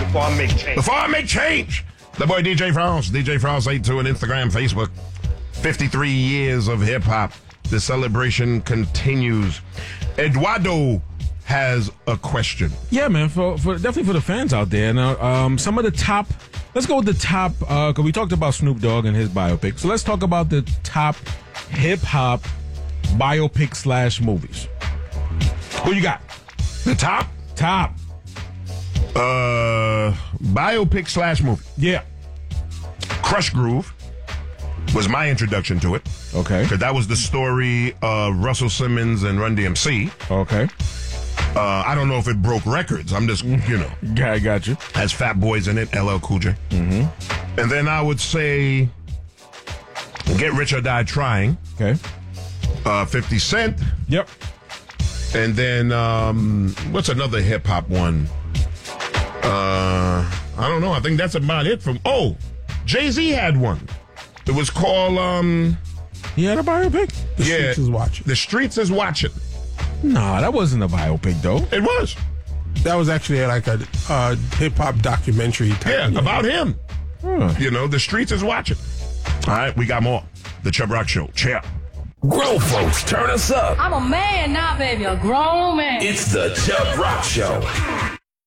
before I make change. Before I make change. The boy DJ France, DJ France 82 on Instagram, Facebook. 53 years of hip hop. The celebration continues. Eduardo has a question. Yeah, man, for definitely for the fans out there. Now, some of the top. Let's go with the top. Because we talked about Snoop Dogg and his biopic. So let's talk about the top hip hop biopic / movies. Who you got? The top biopic / movie. Yeah. Crush Groove was my introduction to it. Okay. Because that was the story of Russell Simmons and Run DMC. Okay. I don't know if it broke records. I'm just, Yeah, I got you. Has Fat Boys in it, LL Cool J. Mm-hmm. And then I would say Get Rich or Die Trying. Okay. 50 Cent. Yep. And then, what's another hip-hop one? I don't know. I think that's about it from... Oh, Jay-Z had one. It was called... He had a biopic? The Streets is Watching. The Streets is Watching. Nah, that wasn't a biopic, though. It was. That was actually like a hip-hop documentary type. Yeah, about him. Huh. The Streets is Watching. All right, we got more. The Chubb Rock Show. Cheer. Grown folks, turn us up. I'm a man now, baby, a grown man. It's the Chubb Rock Show.